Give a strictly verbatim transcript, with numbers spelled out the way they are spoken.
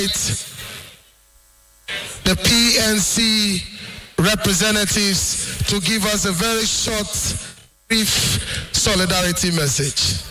the P N C representatives to give us a very short, brief solidarity message.